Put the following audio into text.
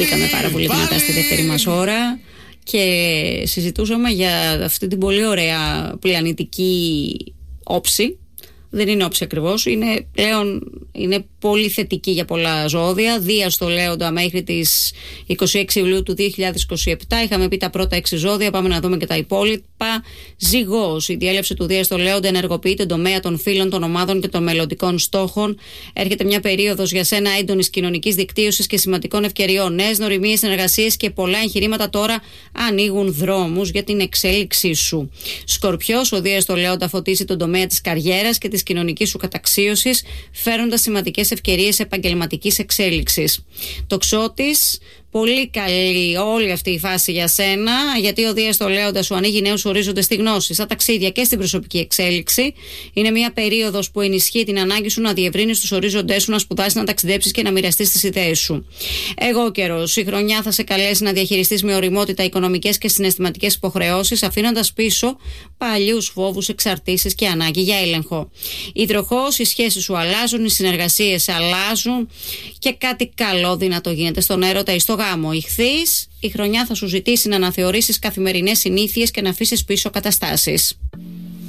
Μπήκαμε πάρα πολύ δυνατά στη δεύτερη μας ώρα και συζητούσαμε για αυτή την πολύ ωραία πλανητική όψη. Δεν είναι όψη ακριβώς, είναι πολύ θετική για πολλά ζώδια. Δία στο Λέοντα μέχρι τις 26 Ιουλίου του 2027. Είχαμε πει τα πρώτα 6 ζώδια, πάμε να δούμε και τα υπόλοιπα. Ζυγός, η διέλευση του Δία στο Λέοντα ενεργοποιεί τον τομέα των φίλων, των ομάδων και των μελλοντικών στόχων. Έρχεται μια περίοδος για σένα έντονης κοινωνικής δικτύωσης και σημαντικών ευκαιριών. Νέες γνωριμίες, συνεργασίες και πολλά εγχειρήματα τώρα ανοίγουν δρόμους για την εξέλιξή σου. Σκορπιός, ο Δίας στο Λέοντα φωτίσει τον τομέα της καριέρας και της κοινωνικής σου καταξίωσης, φέροντας σημαντικές ευκαιρίες επαγγελματικής εξέλιξης. Τοξότης, πολύ καλή όλη αυτή η φάση για σένα, γιατί ο Δίας στο Λέοντα σου ανοίγει νέους ορίζοντες στη γνώση, στα ταξίδια και στην προσωπική εξέλιξη. Είναι μια περίοδος που ενισχύει την ανάγκη σου να διευρύνεις τους ορίζοντές σου, να σπουδάσεις, να ταξιδέψεις και να μοιραστείς τις ιδέες σου. Εγώ καιρός, η χρονιά θα σε καλέσει να διαχειριστείς με ωριμότητα οικονομικές και συναισθηματικές υποχρεώσεις, αφήνοντας πίσω παλιούς φόβους, εξαρτήσεις και ανάγκη για έλεγχο. Υδροχόος, οι σχέσεις σου αλλάζουν, οι συνεργασίες αλλάζουν και κάτι καλό δυνατό γίνεται στον έρωτα ή στο γάμο. Ιχθύς, η χρονιά θα σου ζητήσει να αναθεωρήσεις καθημερινές συνήθειες και να αφήσεις πίσω καταστάσεις.